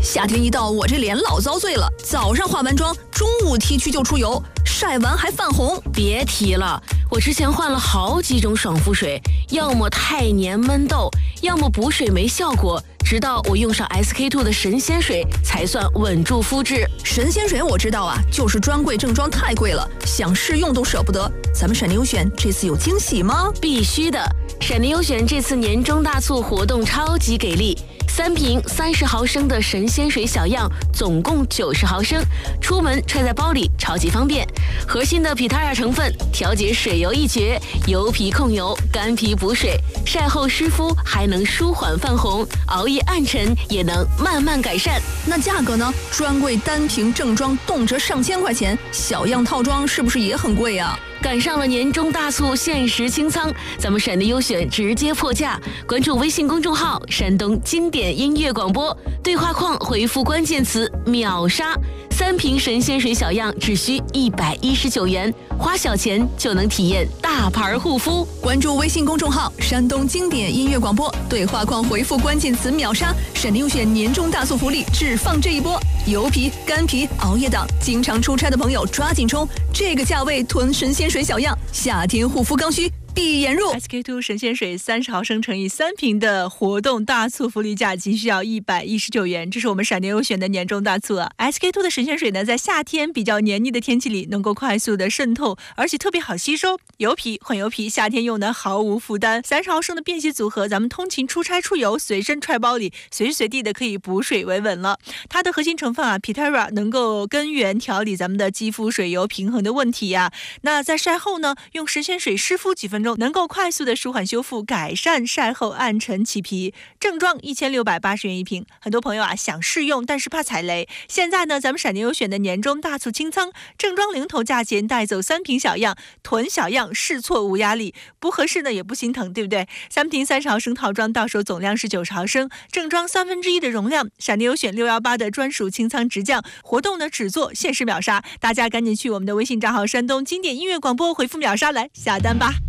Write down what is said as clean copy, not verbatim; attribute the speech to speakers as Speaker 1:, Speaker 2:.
Speaker 1: 夏天一到，我这脸老遭罪了。早上化完妆，中午 T 区就出油，晒完还泛红。
Speaker 2: 别提了，我之前换了好几种爽肤水，要么太黏闷痘，要么补水没效果。直到我用上 SK-II 的神仙水，才算稳住肤质。
Speaker 1: 神仙水我知道啊，就是专柜正装太贵了，想试用都舍不得。咱们闪电优选这次有惊喜吗？
Speaker 2: 必须的，闪电优选这次年终大促活动超级给力，3瓶30毫升的神仙水小样，总共90毫升，出门揣在包里超级方便。核心的 Pitaya 成分调节水油一绝，油皮控油，干皮补水，晒后湿敷还能舒缓泛红，熬夜暗沉也能慢慢改善。
Speaker 1: 那价格呢？专柜单瓶正装动辄上千块钱，小样套装是不是也很贵啊？
Speaker 2: 赶上了年终大促，限时清仓，咱们闪电优选直接破价。关注微信公众号“山东经典音乐广播”，对话框回复关键词“秒杀”，3瓶神仙水小样只需119元，花小钱就能体验大牌护肤。
Speaker 1: 关注微信公众号“山东经典音乐广播”，对话框回复关键词“秒杀”，闪电优选年终大促福利只放这一波。油皮、干皮、熬夜党，经常出差的朋友抓紧冲！这个价位囤神仙水小样，夏天护肤刚需闭眼入。
Speaker 3: SK-II 神仙水30毫升乘以3瓶的活动大促福利价仅需要119元，这是我们闪电优选的年终大促啊。SK-II 的神仙水呢，在夏天比较黏腻的天气里能够快速的渗透，而且特别好吸收，油皮混油皮，夏天用的毫无负担。30毫升的便携组合，咱们通勤出差出游随身揣包里，随时随地的可以补水维稳了。它的核心成分啊 Pitaya 能够根源调理咱们的肌肤水油平衡的问题呀。那在晒后呢，用神仙水湿敷几分钟，能够快速的舒缓修复，改善晒后暗沉起皮。正装1680元一瓶，很多朋友啊想试用，但是怕踩雷。现在呢，咱们闪电优选的年终大促清仓，正装零头价钱带走3瓶小样，囤小样试错无压力，不合适呢也不心疼，对不对？3瓶30毫升套装到手总量是90毫升，正装1/3的容量。闪电优选618的专属清仓直降活动呢，只做限时秒杀，大家赶紧去我们的微信账号山东经典音乐广播回复秒杀来下单吧。